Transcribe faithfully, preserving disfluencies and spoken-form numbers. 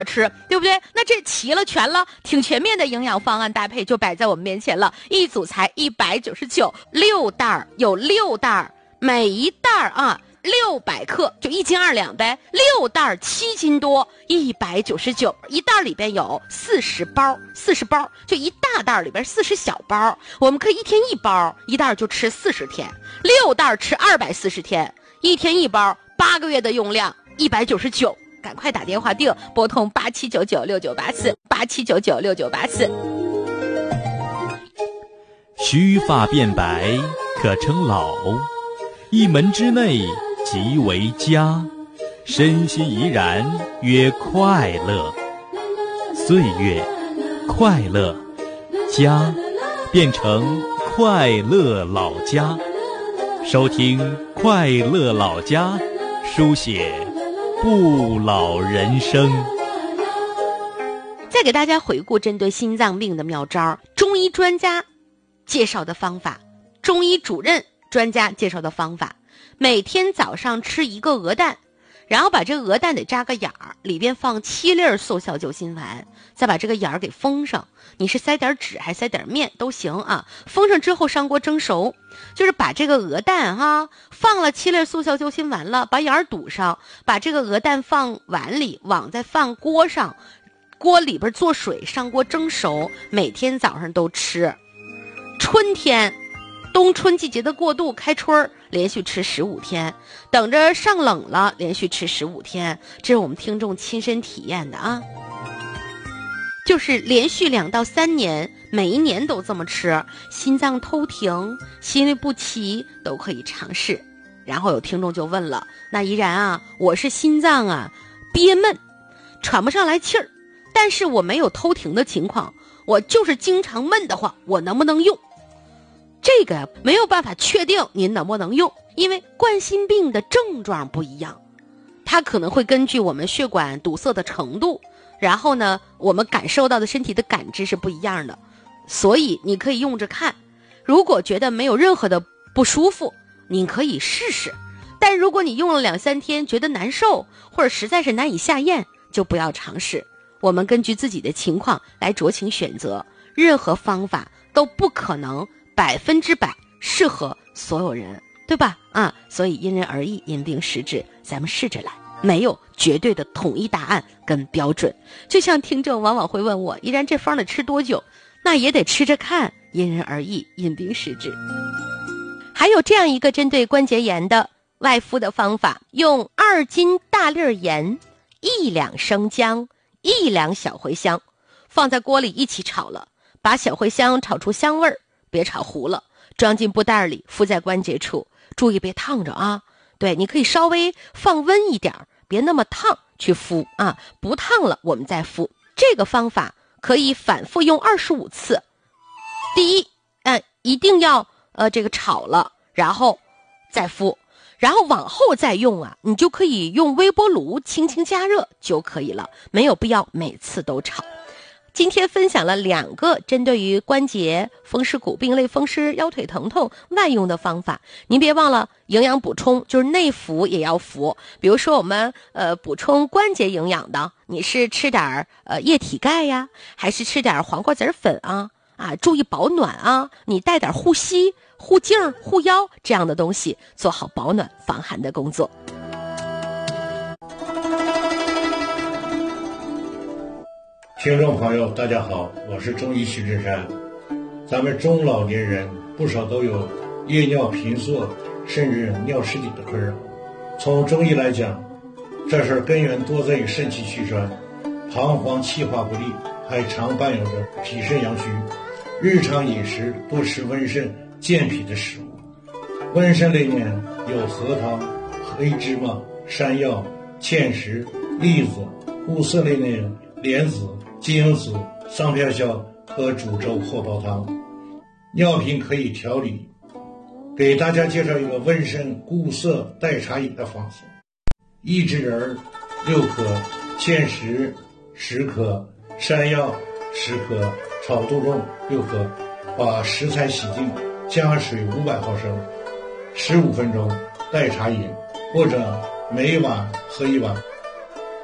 吃，对不对？那这齐了全了，挺全面的营养方案搭配就摆在我们面前了。一组才一百九十九，六袋有六袋，每一袋啊六百克，就一斤二两呗。六袋七斤多，一百九十九。一袋里边有四十包，四十包，就一大袋里边四十小包。我们可以一天一包，一袋就吃四十天，六袋吃二百四十天，一天一包，八个月的用量，一百九十九。赶快打电话订，拨通八七九九六九八四八七九九六九八四。 须发变白可称老，一门之内即为家，身心怡然曰快乐。岁月快乐，家变成快乐老家。收听快乐老家，书写不老人生。 再给大家回顾针对心脏病的妙招，中医专家介绍的方法，中医主任专家介绍的方法。每天早上吃一个鹅蛋，然后把这个鹅蛋得扎个眼儿，里边放七粒速效救心丸，再把这个眼儿给封上。你是塞点纸还塞点面都行啊。封上之后上锅蒸熟，就是把这个鹅蛋哈放了七粒速效救心丸了，把眼儿堵上，把这个鹅蛋放碗里，网再放锅上，锅里边做水，上锅蒸熟，每天早上都吃。春天冬春季节的过渡开春，连续吃十五天，等着上冷了连续吃十五天，这是我们听众亲身体验的啊。就是连续两到三年，每一年都这么吃，心脏偷停、心律不齐都可以尝试。然后有听众就问了，那依然啊，我是心脏啊憋闷，喘不上来气儿，但是我没有偷停的情况，我就是经常闷得慌，我能不能用？这个没有办法确定您能不能用，因为冠心病的症状不一样，它可能会根据我们血管堵塞的程度，然后呢我们感受到的身体的感知是不一样的，所以你可以用着看。如果觉得没有任何的不舒服，你可以试试，但如果你用了两三天觉得难受，或者实在是难以下咽，就不要尝试。我们根据自己的情况来酌情选择，任何方法都不可能百分之百适合所有人，对吧？啊，所以因人而异，因病施治，咱们试着来，没有绝对的统一答案跟标准。就像听众往往会问我，依然这方得吃多久？那也得吃着看，因人而异，因病施治。还有这样一个针对关节炎的外敷的方法，用二斤大粒盐、一两生姜、一两小茴香，放在锅里一起炒了，把小茴香炒出香味儿，别炒糊了，装进布袋里，敷在关节处，注意别烫着啊。对，你可以稍微放温一点，别那么烫去敷啊，不烫了我们再敷。这个方法可以反复用二十五次。第一，呃，一定要呃这个炒了，然后再敷，然后往后再用啊，你就可以用微波炉轻轻加热就可以了，没有必要每次都炒。今天分享了两个针对于关节、风湿骨、病类风湿、腰腿疼痛万用的方法，您别忘了营养补充，就是内服也要服。比如说我们呃补充关节营养的，你是吃点呃液体钙呀，还是吃点黄瓜籽粉啊？啊，注意保暖啊，你带点护膝、护颈、护腰这样的东西，做好保暖防寒的工作。 听众朋友大家好，我是中医徐志山。咱们中老年人不少都有夜尿频缩甚至尿失禁的困扰。从中医来讲，这事根源多在于肾气虚衰，膀胱气化不利，还常伴有着脾肾阳虚。日常饮食多吃温肾健脾的食物，温肾类面有核桃、黑芝麻、山药、芡实、栗子；固涩类面莲子、金子、桑片椒和煮粥或煲汤。尿频可以调理，给大家介绍一个温肾固涩代茶饮的方子：益智仁六克，芡实十克，山药十克，炒杜仲六克，把食材洗净，加水五百毫升，十五分钟代茶饮，或者每晚喝一碗